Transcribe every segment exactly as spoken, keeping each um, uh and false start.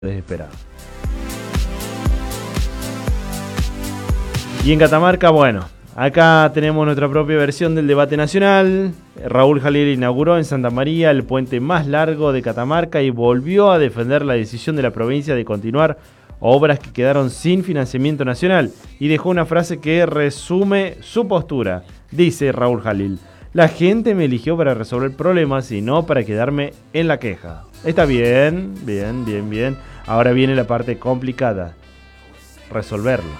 desesperado. Y en Catamarca, bueno, acá tenemos nuestra propia versión del debate nacional. Raúl Jalil inauguró en Santa María el puente más largo de Catamarca y volvió a defender la decisión de la provincia de continuar obras que quedaron sin financiamiento nacional y dejó una frase que resume su postura. Dice Raúl Jalil: la gente me eligió para resolver problemas y no para quedarme en la queja. Está bien, bien, bien, bien. Ahora viene la parte complicada: resolverlos.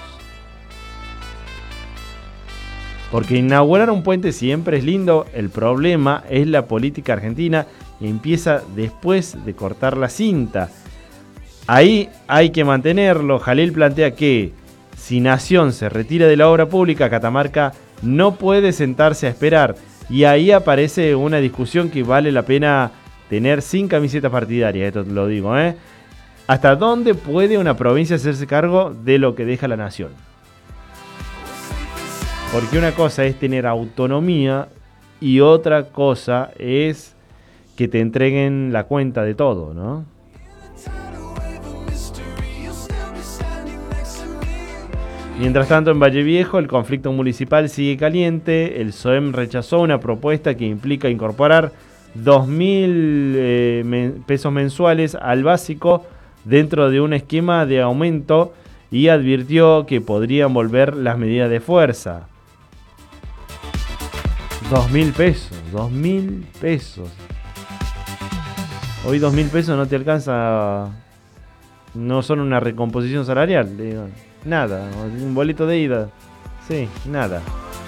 Porque inaugurar un puente siempre es lindo, el problema es la política argentina y empieza después de cortar la cinta. Ahí hay que mantenerlo. Jalil plantea que si Nación se retira de la obra pública, Catamarca no puede sentarse a esperar. Y ahí aparece una discusión que vale la pena tener sin camiseta partidaria, esto lo digo, ¿eh? ¿Hasta dónde puede una provincia hacerse cargo de lo que deja la Nación? Porque una cosa es tener autonomía y otra cosa es que te entreguen la cuenta de todo, ¿no? Mientras tanto, en Valle Viejo, el conflicto municipal sigue caliente. El S O E M rechazó una propuesta que implica incorporar dos mil eh, men- pesos mensuales al básico dentro de un esquema de aumento y advirtió que podrían volver las medidas de fuerza. Dos mil pesos, dos mil pesos. Hoy dos mil pesos no te alcanza, no son una recomposición salarial, digo. Nada, un boleto de ida. Sí, nada.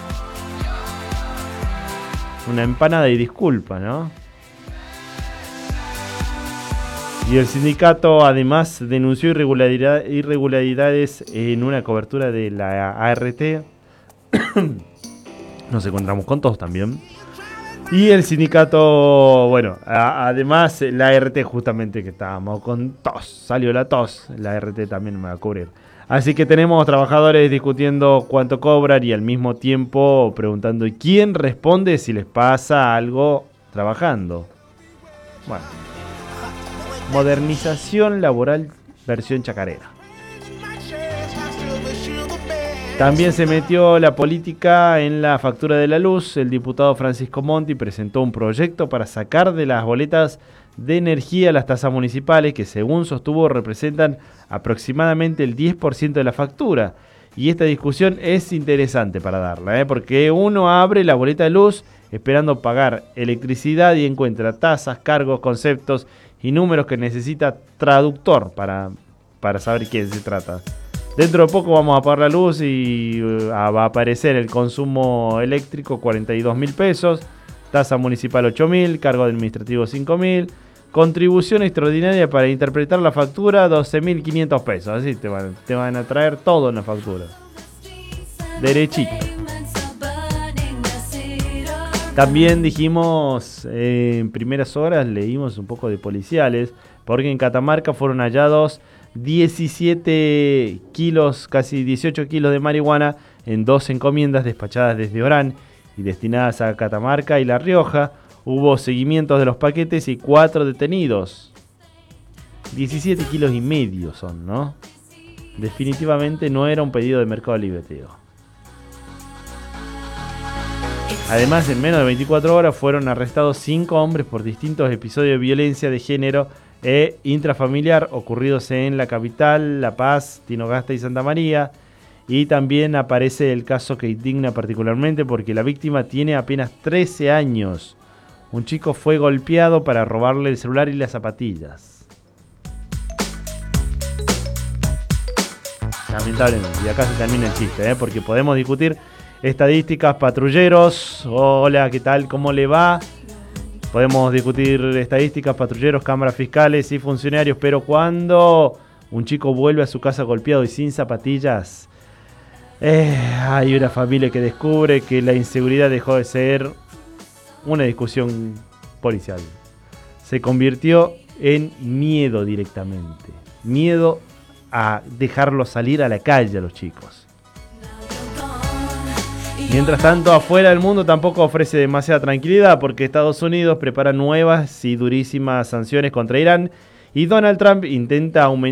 Una empanada y disculpa, ¿no? Y el sindicato además denunció irregularidad, irregularidades en una cobertura de la A R T. Nos encontramos con todos también. Y el sindicato, bueno, a, además la A R T justamente que estábamos con tos, salió la tos, la A R T también me va a cubrir. Así que tenemos trabajadores discutiendo cuánto cobran y al mismo tiempo preguntando quién responde si les pasa algo trabajando. Bueno, modernización laboral versión chacarera. También se metió la política en la factura de la luz. El diputado Francisco Monti presentó un proyecto para sacar de las boletas de energía las tasas municipales que, según sostuvo, representan aproximadamente el diez por ciento de la factura. Y esta discusión es interesante para darla, ¿eh? Porque uno abre la boleta de luz esperando pagar electricidad y encuentra tasas, cargos, conceptos y números que necesita traductor para, para saber qué se trata. Dentro de poco vamos a apagar la luz y uh, va a aparecer el consumo eléctrico cuarenta y dos mil pesos, tasa municipal ocho mil, cargo administrativo cinco mil, contribución extraordinaria para interpretar la factura doce mil quinientos pesos. Así te van, te van a traer todo en la factura. Derechito. También dijimos, eh, en primeras horas leímos un poco de policiales, porque en Catamarca fueron hallados diecisiete kilos, casi dieciocho kilos de marihuana en dos encomiendas despachadas desde Orán y destinadas a Catamarca y La Rioja. Hubo seguimientos de los paquetes y cuatro detenidos. diecisiete kilos y medio son, ¿no? Definitivamente no era un pedido de Mercado Libre, tío. Además, en menos de veinticuatro horas fueron arrestados cinco hombres por distintos episodios de violencia de género e intrafamiliar ocurridos en la capital, La Paz, Tinogasta y Santa María. Y también aparece el caso que indigna particularmente porque la víctima tiene apenas trece años. Un chico fue golpeado para robarle el celular y las zapatillas. Lamentablemente. Y acá se termina el chiste, ¿eh? Porque podemos discutir estadísticas, patrulleros. Hola, ¿qué tal? ¿Cómo le va? Podemos discutir estadísticas, patrulleros, cámaras fiscales y funcionarios, pero cuando un chico vuelve a su casa golpeado y sin zapatillas, eh, hay una familia que descubre que la inseguridad dejó de ser una discusión policial. Se convirtió en miedo directamente. Miedo a dejarlos salir a la calle a los chicos. Mientras tanto, afuera del mundo tampoco ofrece demasiada tranquilidad porque Estados Unidos prepara nuevas y durísimas sanciones contra Irán Y Donald Trump intenta aumentar